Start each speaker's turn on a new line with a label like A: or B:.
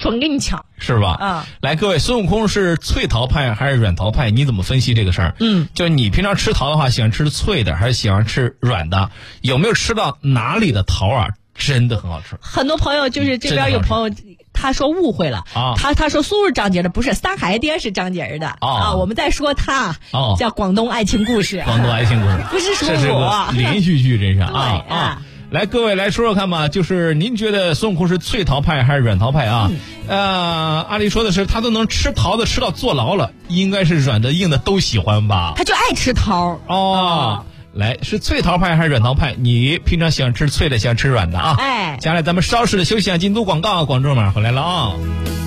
A: 纯跟你抢，
B: 是吧？
A: 啊，
B: 来，各位，孙悟空是脆桃派还是软桃派？你怎么分析这个事儿？就你平常吃桃的话，喜欢吃脆的还是喜欢吃软的？有没有吃到哪里的桃啊？真的很好吃。
A: 很多朋友就是这边有朋友。他说误会了啊！他说苏是张杰的，不是三海爹是张杰的啊！我们在说他叫广东爱情故事，
B: 广东爱情故事
A: 不是说
B: 这是个连续剧，真是
A: 啊！
B: 来，各位来说说看吧，就是您觉得孙悟空是脆桃派还是软桃派啊？阿丽说的是他都能吃桃子吃到坐牢了，应该是软的硬的都喜欢吧？
A: 他就爱吃桃
B: 哦。来，是脆桃派还是软桃派？你平常喜欢吃脆的，喜欢吃软的啊？
A: 哎，
B: 接下来咱们稍事的休息啊，进度广告，广州马上回来了啊。